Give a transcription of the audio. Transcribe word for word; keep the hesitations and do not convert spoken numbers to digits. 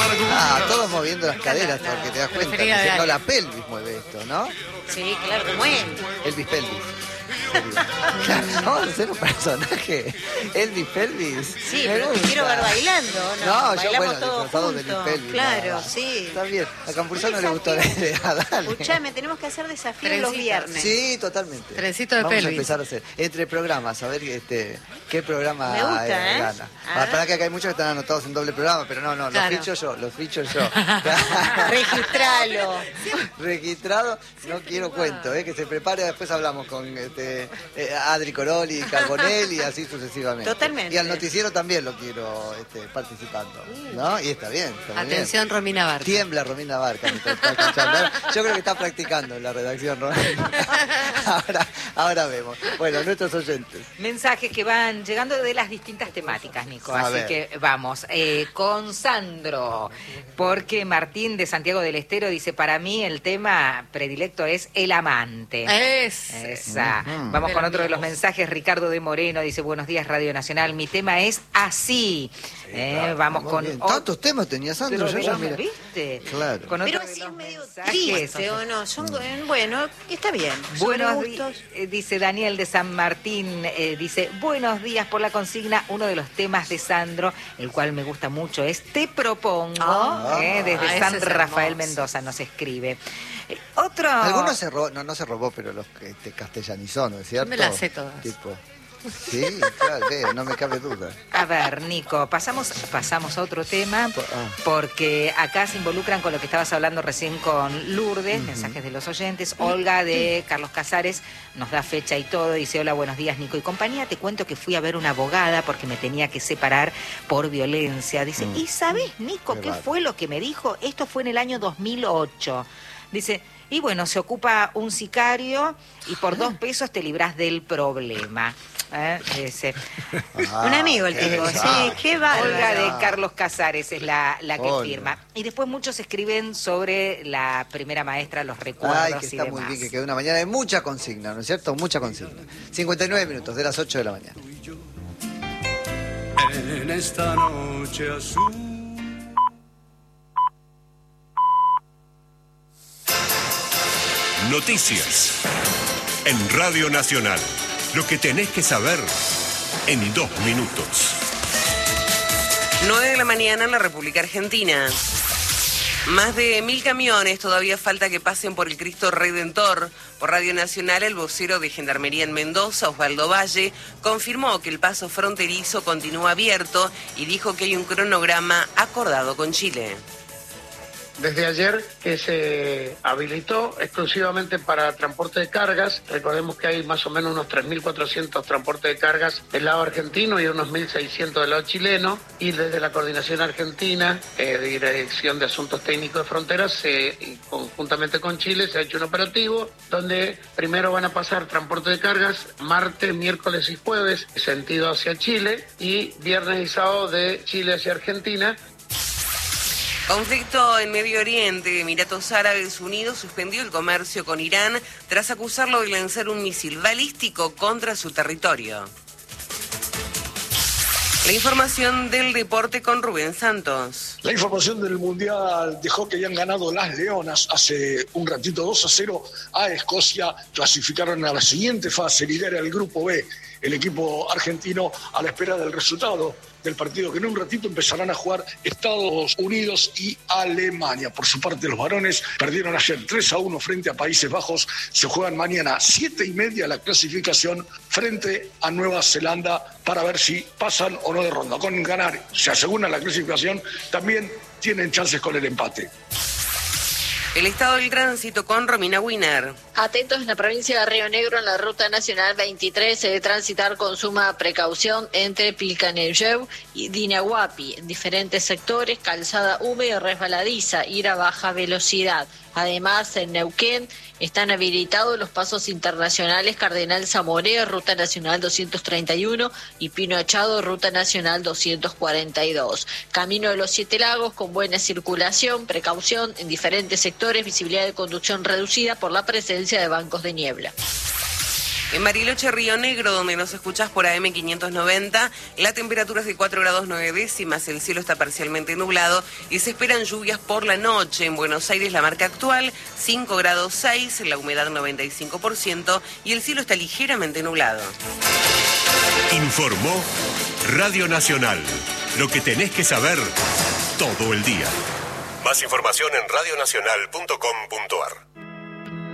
Ah, todos moviendo las caderas, la- porque te das la cuenta. preferida de Diciendo Ale. la pelvis mueve esto, ¿no? Sí, claro, como él. Elvis Pelvis. Vamos a hacer un personaje. Elvis Pelvis. Sí, Me pero te gusta. quiero ver bailando, ¿no? No, yo Bailamos bueno, todos disfrazado de juntos. Elvis Pelvis. Claro, nada más. sí. Está bien. A Campuzano Un le gustó la desafío. idea, dale. Escuchame, tenemos que hacer desafíos los Trencito. viernes. Sí, totalmente. Trencito de Vamos pelvis. a empezar a hacer. Entre programas, a ver este, qué programa Me gusta, eh, ¿eh? gana. A ver. Para que acá hay muchos que están anotados en doble programa, pero no, no, Claro. los ficho yo, los ficho yo. Registralo. Registrado, no quiero cuento, ¿eh? Que se prepare, después hablamos con este, eh, Adri Coroli, Carbonell y así sucesivamente. Totalmente. Y al noticiero también lo quiero este, participando, ¿no? Y está bien. Está muy Atención, Romina Barca. bien. Tiembla Romina Barca. me está- está escuchando. Yo creo que está practicando en la redacción, Romina. Ahora, ahora vemos. Bueno, nuestros oyentes. Mensajes que van llegando de las distintas temáticas, Nico. A Así ver. que vamos. Eh, con Sandro, porque Martín de Santiago del Estero dice: para mí el tema predilecto es el amante. Es. Esa. Ujú. Vamos con Pero otro de los amigos. mensajes. Ricardo de Moreno dice: buenos días, Radio Nacional. Mi tema es así. Eh, vamos Muy con bien. otro. Tantos temas tenía Sandro. Yo ya, mira. ¿Viste? Claro. Con otro Pero de así los es medio mensajes. triste, ¿o no? Son, eh, bueno, está bien. Son Buenos gustos. días, eh, dice Daniel de San Martín, eh, dice: buenos días por la consigna. Uno de los temas de Sandro, el cual me gusta mucho, es Te Propongo, Ah, eh, desde ese San es Rafael hermoso. Mendoza nos escribe. Eh, otro... Algunos se robó, no, no se robó, pero los que te castellanizó, ¿no es cierto? me las sé todas. Tipo, sí, claro, veo, no me cabe duda. A ver, Nico, pasamos, pasamos a otro tema, Ah. porque acá se involucran con lo que estabas hablando recién con Lourdes, mensajes de los oyentes. Olga de Carlos Casares nos da fecha y todo, dice: hola, buenos días, Nico y compañía. Te cuento que fui a ver una abogada porque me tenía que separar por violencia. Dice: Mm. ¿y sabes, Nico, Qué qué bárbaro. fue lo que me dijo? Esto fue en el año dos mil ocho. Dice: y bueno, se ocupa un sicario y por dos pesos te librás del problema. ¿Eh? Dice. Ah, Un amigo el qué tipo, sí, desastre. qué bárbaro. Olga de Carlos Casares es la, la que Olga. firma. Y después muchos escriben sobre la primera maestra, los recuerdos Ay, que y está demás. muy bien, que quedó una mañana de mucha consigna, ¿no es cierto? Mucha consigna. cincuenta y nueve minutos de las ocho de la mañana. En esta noche azul. Noticias. En Radio Nacional. Lo que tenés que saber en dos minutos. nueve de la mañana en la República Argentina. Más de mil camiones todavía falta que pasen por el Cristo Redentor. Por Radio Nacional, el vocero de Gendarmería en Mendoza, Osvaldo Valle, confirmó que el paso fronterizo continúa abierto y dijo que hay un cronograma acordado con Chile. Desde ayer que se habilitó exclusivamente para transporte de cargas. Recordemos que hay más o menos unos tres mil cuatrocientos transportes de cargas del lado argentino y unos mil seiscientos del lado chileno. Y desde la Coordinación Argentina, eh, de Dirección de Asuntos Técnicos de Fronteras, se, y conjuntamente con Chile, se ha hecho un operativo donde primero van a pasar transporte de cargas martes, miércoles y jueves, sentido hacia Chile, y viernes y sábado de Chile hacia Argentina. Conflicto en Medio Oriente. Emiratos Árabes Unidos suspendió el comercio con Irán tras acusarlo de lanzar un misil balístico contra su territorio. La información del deporte con Rubén Santos. La información del Mundial dejó que habían ganado las Leonas hace un ratito dos a cero a Escocia. Clasificaron a la siguiente fase, lidera el Grupo B, el equipo argentino, a la espera del resultado del partido que en un ratito empezarán a jugar Estados Unidos y Alemania. Por su parte, los varones perdieron ayer tres a uno frente a Países Bajos. Se juegan mañana siete y media la clasificación frente a Nueva Zelanda para ver si pasan o no de ronda. Con ganar se aseguran la clasificación, también tienen chances con el empate. El estado del tránsito con Romina Wiener. Atentos en la provincia de Río Negro, en la ruta nacional veintitrés, se debe transitar con suma precaución entre Pilcanelleu y Dinahuapi. En diferentes sectores, calzada húmeda y resbaladiza, ir a baja velocidad. Además, en Neuquén están habilitados los pasos internacionales Cardenal Zamoré, Ruta Nacional doscientos treinta y uno, y Pino Achado, Ruta Nacional doscientos cuarenta y dos. Camino de los Siete Lagos con buena circulación, precaución en diferentes sectores, visibilidad de conducción reducida por la presencia de bancos de niebla. En Bariloche, Río Negro, donde nos escuchás por A M quinientos noventa, la temperatura es de cuatro grados nueve décimas, el cielo está parcialmente nublado y se esperan lluvias por la noche. En Buenos Aires, la marca actual, cinco grados seis, la humedad noventa y cinco por ciento y el cielo está ligeramente nublado. Informó Radio Nacional. Lo que tenés que saber todo el día. Más información en radionacional punto com punto ar.